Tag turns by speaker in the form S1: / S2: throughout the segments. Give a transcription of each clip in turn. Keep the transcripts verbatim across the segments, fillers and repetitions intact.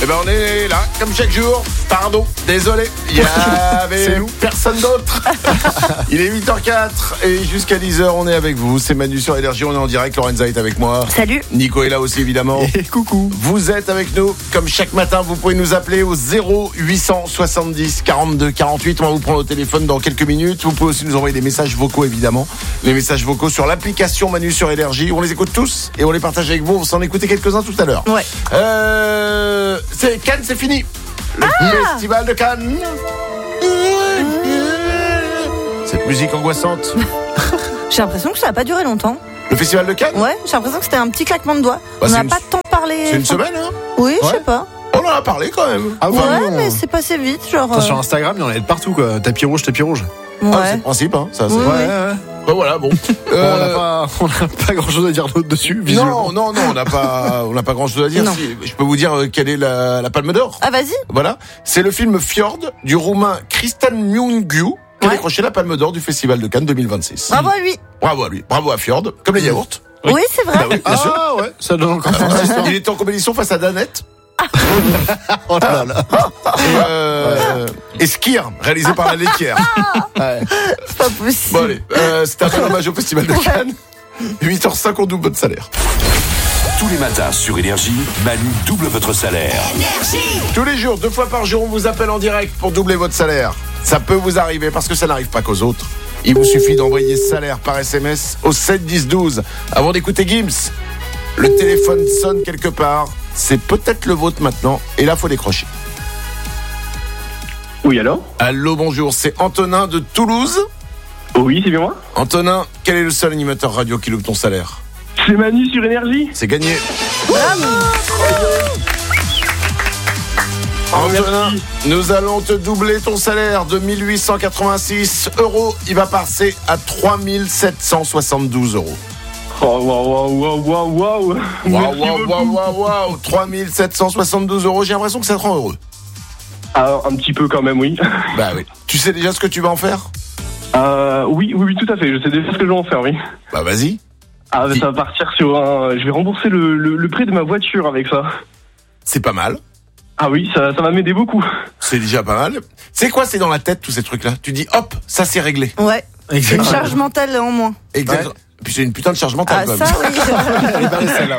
S1: Eh ben on est là, comme chaque jour. Pardon, désolé, il y avait personne d'autre. Il est huit heures quatre et jusqu'à dix heures on est avec vous. C'est Manu sur Énergie, on est en direct. Lorenza est avec moi.
S2: Salut.
S1: Nico est là aussi évidemment.
S3: Et coucou.
S1: Vous êtes avec nous, comme chaque matin, vous pouvez nous appeler au zéro huit cent soixante-dix quarante-deux quarante-huit. On va vous prendre au téléphone dans quelques minutes. Vous pouvez aussi nous envoyer des messages vocaux évidemment. Les messages vocaux sur l'application Manu sur Énergie. On les écoute tous et on les partage avec vous. On s'en écoutait quelques-uns tout à l'heure.
S2: Ouais.
S1: Euh, c'est Cannes, c'est fini. Le ah festival de Cannes. Cette musique angoissante.
S2: J'ai l'impression que ça n'a pas duré longtemps.
S1: Le festival de Cannes.
S2: Ouais, j'ai l'impression que c'était un petit claquement de doigts.
S1: Bah,
S2: on n'a
S1: une...
S2: pas tant parlé.
S1: C'est une semaine, hein.
S2: Oui,
S1: ouais.
S2: Je sais pas.
S1: On en a parlé quand même.
S3: Ah,
S2: ouais,
S3: ouais
S2: mais c'est passé vite, genre.
S3: Attends, sur Instagram, il y en avait de partout, quoi. Tapis rouge, tapis rouge.
S2: Ouais.
S1: Ah, c'est le principe, hein. Ça, c'est...
S2: Oui,
S3: ouais,
S2: oui.
S3: ouais.
S1: Ben voilà, bon.
S3: Euh...
S1: Euh...
S3: On n'a pas, on n'a pas grand chose à dire d'autre dessus,
S1: Non,
S3: visuellement.
S1: non, non, on n'a pas, on n'a pas grand chose à dire. Si, je peux vous dire quelle est la, la Palme d'Or.
S2: Ah, vas-y.
S1: Voilà. C'est le film Fjord du roumain Cristian Mungiu qui a
S2: ouais.
S1: décroché la Palme d'Or du Festival de Cannes deux mille vingt-six.
S2: Bravo à lui.
S1: Bravo à lui. Bravo à Fjord. Comme les yaourts.
S2: Oui, oui c'est vrai.
S1: Bah oui, bien
S3: ah,
S1: sûr.
S3: ouais. Ça donne encore.
S1: Il était en compétition face à Danette.
S3: Oh là là.
S1: Et, euh, et Skir, réalisé par la laitière.
S3: Ouais.
S2: C'est pas possible.
S1: Bon allez, euh, c'était un bel hommage au Festival de Cannes. huit heures cinq, on double votre salaire.
S4: Tous les matins sur Énergie, Manu double votre salaire.
S1: Énergie. Tous les jours, deux fois par jour, on vous appelle en direct pour doubler votre salaire. Ça peut vous arriver parce que ça n'arrive pas qu'aux autres. Il vous suffit d'envoyer salaire par S M S au sept dix douze. Avant d'écouter Gims, le téléphone sonne quelque part. C'est peut-être le vôtre maintenant. Et là, faut décrocher.
S5: Oui, allô ?
S1: Allô, bonjour. C'est Antonin de Toulouse.
S5: Oui, c'est bien moi.
S1: Antonin, quel est le seul animateur radio qui loupe ton salaire ?
S5: C'est Manu sur Énergie.
S1: C'est gagné.
S2: Bravo.
S1: Antonin, nous allons te doubler ton salaire de mille huit cent quatre-vingt-six euros. Il va passer à trois mille sept cent soixante-douze euros.
S5: Oh, waouh, waouh, waouh, waouh, waouh.
S1: Waouh, waouh, waouh, waouh, waouh. trois mille sept cent soixante-douze euros. J'ai l'impression que ça te rend heureux.
S5: Alors, un petit peu quand même, oui.
S1: Bah oui. Tu sais déjà ce que tu vas en faire ?
S5: Euh, oui, oui, oui, tout à fait. Je sais déjà ce que je vais en faire, oui.
S1: Bah vas-y.
S5: Ah, ça va partir sur un... Je vais rembourser le, le, le prêt de ma voiture avec ça.
S1: C'est pas mal.
S5: Ah oui, ça, ça va m'aider beaucoup.
S1: C'est déjà pas mal. C'est quoi, c'est dans la tête, tous ces trucs-là ? Tu dis, hop, ça c'est réglé.
S2: Ouais.
S3: Exactement.
S2: Une charge mentale en moins.
S1: Exactement. Ouais. Puis c'est une putain de charge mentale,
S2: Ah,
S1: quand
S2: ça,
S1: même.
S2: oui.
S3: Elle est barrée, celle-là.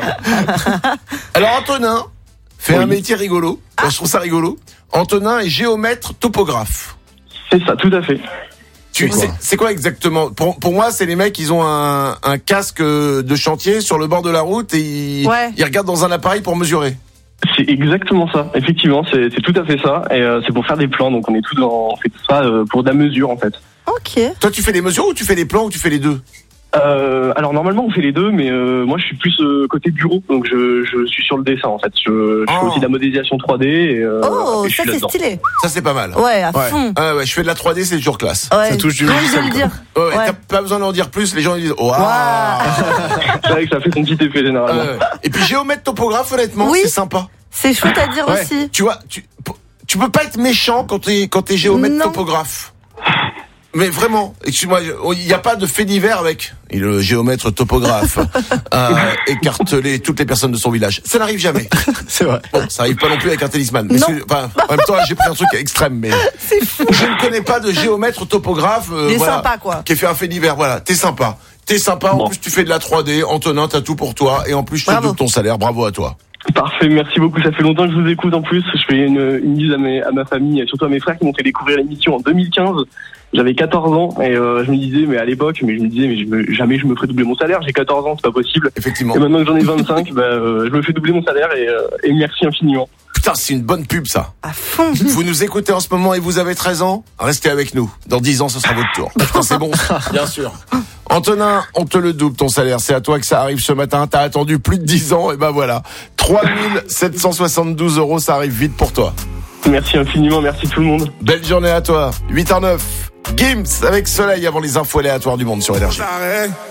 S1: Alors, Antonin fait
S5: oui.
S1: un métier rigolo. Ah. Je trouve ça rigolo. Antonin est géomètre topographe.
S5: C'est ça, tout à fait.
S1: Tu, c'est, c'est quoi exactement ? Pour, pour moi, c'est les mecs, ils ont un, un casque de chantier sur le bord de la route et ils,
S2: ouais.
S1: ils regardent dans un appareil pour mesurer.
S5: C'est exactement ça. Effectivement, c'est, c'est tout à fait ça. Et euh, c'est pour faire des plans. Donc on est tout dans, on fait tout ça euh, pour de la mesure en fait.
S2: Ok.
S1: Toi, tu fais les mesures ou tu fais les plans ou tu fais les deux ?
S5: Euh, alors normalement on fait les deux, mais euh, moi je suis plus euh, côté bureau, donc je, je suis sur le dessin en fait. Je, je
S1: oh.
S5: fais aussi de la modélisation trois D. Et, euh,
S2: oh,
S5: et je
S2: ça
S5: suis
S2: c'est
S5: là-dedans.
S2: stylé.
S1: Ça, c'est pas mal.
S2: Ouais, à
S1: ouais.
S2: fond.
S1: Ah ouais, je fais de la trois D, c'est toujours classe.
S2: Ouais.
S3: Ça touche du
S2: Rien
S3: logiciel,
S2: de le
S3: quoi.
S2: dire.
S1: Ouais, ouais.
S2: Ouais.
S1: T'as pas besoin d'en dire plus, les gens ils disent waouh.
S2: Wow.
S5: C'est vrai que ça fait son petit effet généralement.
S1: Ouais, ouais. Et puis géomètre topographe, honnêtement,
S2: Oui.
S1: c'est sympa.
S2: C'est chouette à dire
S3: Ouais.
S2: aussi.
S1: Tu vois, tu, tu peux pas être méchant quand t'es, quand t'es géomètre
S2: Non.
S1: topographe. Mais vraiment, excuse-moi, il n'y a pas de fait divers avec et le géomètre topographe a écartelé toutes les personnes de son village. Ça n'arrive jamais.
S3: C'est vrai.
S1: Bon, ça arrive pas non plus avec un talisman. Mais
S2: Non.
S1: c'est- enfin, en même temps, là, j'ai pris un truc extrême, mais je ne connais pas de géomètre topographe euh,
S2: Il est
S1: voilà,
S2: sympa, quoi.
S1: qui ait fait un fait divers. Voilà, t'es sympa. T'es sympa, en
S5: Bon.
S1: plus tu fais de la trois D. Antonin, t'as tout pour toi. Et en plus, je te
S2: Bravo.
S1: double ton salaire. Bravo à toi.
S5: Parfait, merci beaucoup. Ça fait longtemps que je vous écoute en plus. Je fais une, une bise à, mes, à ma famille et surtout à mes frères qui m'ont fait découvrir l'émission en deux mille quinze. J'avais quatorze ans et euh, je me disais, mais à l'époque, mais je me disais, mais je me, jamais je me ferais doubler mon salaire. J'ai quatorze ans, c'est pas possible.
S1: Effectivement.
S5: Et maintenant que j'en ai vingt-cinq, bah, euh, je me fais doubler mon salaire et, euh, et merci infiniment.
S1: Putain, c'est une bonne pub, ça.
S2: À fond.
S1: Vous nous écoutez en ce moment et vous avez treize ans, restez avec nous. Dans dix ans, ce sera votre tour. Putain, c'est bon, bien sûr. Antonin, on te le double ton salaire. C'est à toi que ça arrive ce matin. T'as attendu plus de dix ans et ben voilà. trois mille sept cent soixante-douze euros, ça arrive vite pour toi.
S5: Merci infiniment, merci tout le monde.
S1: Belle journée à toi. huit heures neuf. Gims avec Soleil avant les infos aléatoires du monde sur Énergie.